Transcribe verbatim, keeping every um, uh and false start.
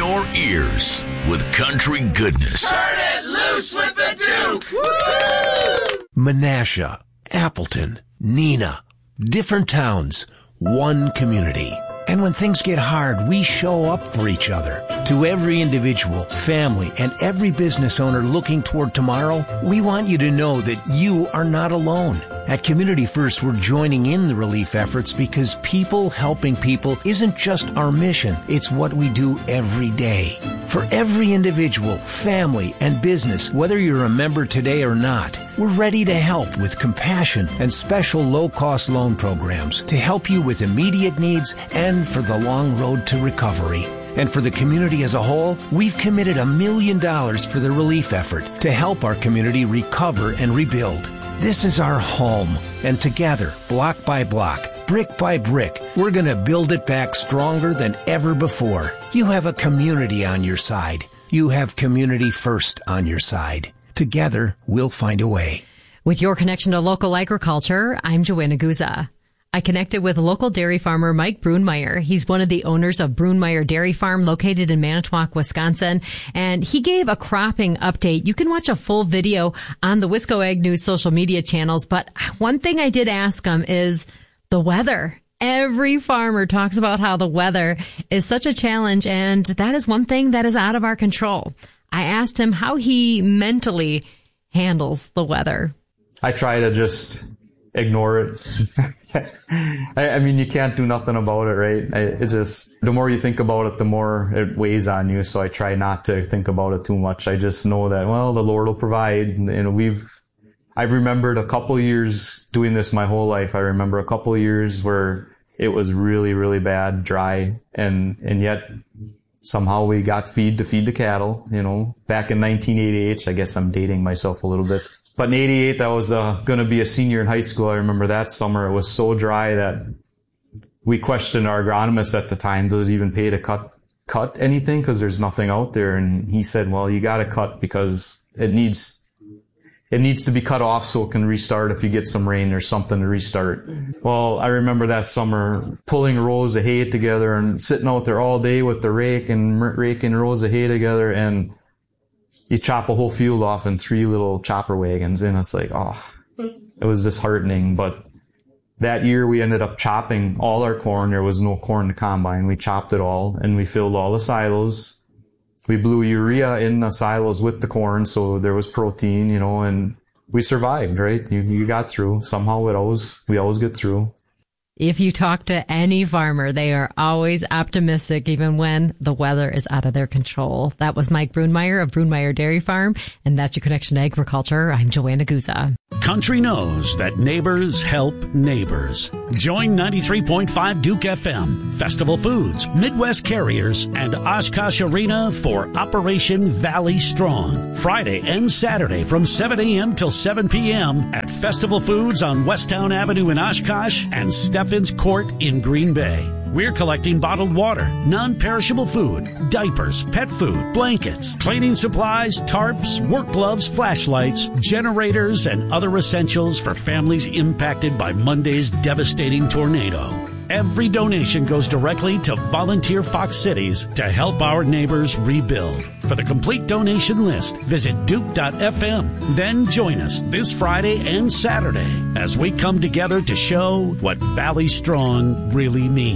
your ears with country goodness. Turn it loose with the Duke! Woo! Menasha, Appleton, Neenah, different towns, one community. And when things get hard, we show up for each other. To every individual, family, and every business owner looking toward tomorrow, we want you to know that you are not alone. At Community First, we're joining in the relief efforts because people helping people isn't just our mission, it's what we do every day. For every individual, family, and business, whether you're a member today or not, we're ready to help with compassion and special low-cost loan programs to help you with immediate needs and for the long road to recovery. And for the community as a whole, we've committed a million dollars for the relief effort to help our community recover and rebuild. This is our home, and together, block by block, brick by brick, we're going to build it back stronger than ever before. You have a community on your side. You have Community First on your side. Together, we'll find a way. With your connection to local agriculture, I'm Joanna Guza. I connected with local dairy farmer Mike Brunmeyer. He's one of the owners of Brunmeyer Dairy Farm located in Manitowoc, Wisconsin. And he gave a cropping update. You can watch a full video on the Wisco Ag News social media channels. But one thing I did ask him is the weather. Every farmer talks about how the weather is such a challenge, and that is one thing that is out of our control. I asked him how he mentally handles the weather. I try to just ignore it. I, I mean, you can't do nothing about it, right? I, it just, the more you think about it, the more it weighs on you. So I try not to think about it too much. I just know that, well, the Lord will provide. And, and we've, I've remembered a couple years doing this my whole life. I remember a couple years where it was really, really bad, dry, and, and yet somehow we got feed to feed the cattle, you know. Back in nineteen eighty-eight, I guess I'm dating myself a little bit. But in eighty-eight, I was uh, going to be a senior in high school. I remember that summer. It was so dry that we questioned our agronomist at the time, does it even pay to cut cut anything? Because there's nothing out there. And he said, well, you got to cut because it needs it needs to be cut off so it can restart if you get some rain or something to restart. Well, I remember that summer pulling rows of hay together and sitting out there all day with the rake and raking rows of hay together, and you chop a whole field off in three little chopper wagons, and it's like, oh, it was disheartening. But that year we ended up chopping all our corn. There was no corn to combine. We chopped it all, and we filled all the silos. We blew urea in the silos with the corn, so there was protein, you know, and we survived, right? You, you got through. Somehow it always, we always get through. If you talk to any farmer, they are always optimistic, even when the weather is out of their control. That was Mike Brunmeyer of Brunmeyer Dairy Farm, and that's your connection to agriculture. I'm Joanna Guza. Country knows that neighbors help neighbors. Join ninety-three point five Duke F M, Festival Foods, Midwest Carriers, and Oshkosh Arena for Operation Valley Strong. Friday and Saturday from seven a.m. till seven p.m. at Festival Foods on Westtown Avenue in Oshkosh and Steffens Court in Green Bay. We're collecting bottled water, non-perishable food, diapers, pet food, blankets, cleaning supplies, tarps, work gloves, flashlights, generators, and other essentials for families impacted by Monday's devastating tornado. Every donation goes directly to Volunteer Fox Cities to help our neighbors rebuild. For the complete donation list, visit duke dot f m. Then join us this Friday and Saturday as we come together to show what Valley Strong really means.